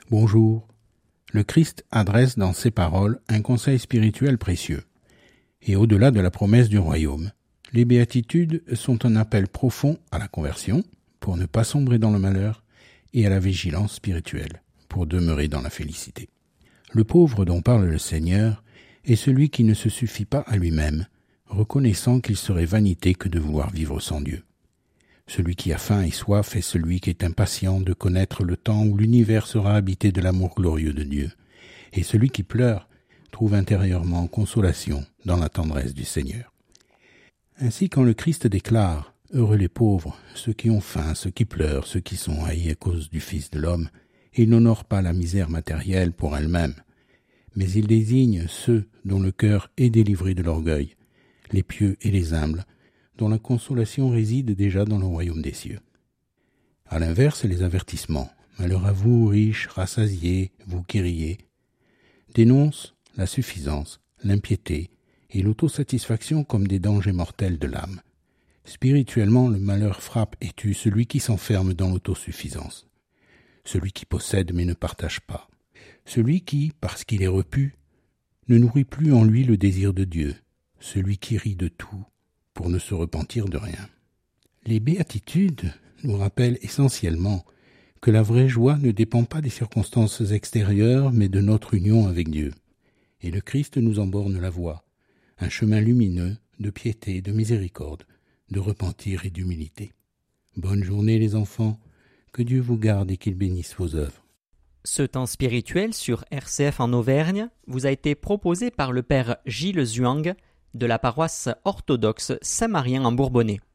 Bonjour. Le Christ adresse dans ses paroles un conseil spirituel précieux. Et au-delà de la promesse du royaume, les béatitudes sont un appel profond à la conversion, pour ne pas sombrer dans le malheur, et à la vigilance spirituelle, pour demeurer dans la félicité. Le pauvre dont parle le Seigneur est celui qui ne se suffit pas à lui-même, reconnaissant qu'il serait vanité que de vouloir vivre sans Dieu. Celui qui a faim et soif est celui qui est impatient de connaître le temps où l'univers sera habité de l'amour glorieux de Dieu. Et celui qui pleure trouve intérieurement consolation dans la tendresse du Seigneur. Ainsi, quand le Christ déclare « Heureux les pauvres, ceux qui ont faim, ceux qui pleurent, ceux qui sont haïs à cause du Fils de l'homme », il n'honore pas la misère matérielle pour elle-même, mais il désigne ceux dont le cœur est délivré de l'orgueil, les pieux et les humbles, dont la consolation réside déjà dans le royaume des cieux. À l'inverse, les avertissements « Malheur à vous, riches, rassasiés, vous qui riez » dénoncent la suffisance, l'impiété et l'autosatisfaction comme des dangers mortels de l'âme. Spirituellement, le malheur frappe et tue celui qui s'enferme dans l'autosuffisance, celui qui possède mais ne partage pas, celui qui, parce qu'il est repu, ne nourrit plus en lui le désir de Dieu, celui qui rit de tout, pour ne se repentir de rien. Les béatitudes nous rappellent essentiellement que la vraie joie ne dépend pas des circonstances extérieures, mais de notre union avec Dieu. Et le Christ nous en borne la voie, un chemin lumineux de piété, de miséricorde, de repentir et d'humilité. Bonne journée les enfants, que Dieu vous garde et qu'il bénisse vos œuvres. Ce temps spirituel sur RCF en Auvergne vous a été proposé par le Père Gilles Zhuang, de la paroisse orthodoxe Saint-Marien en Bourbonnais.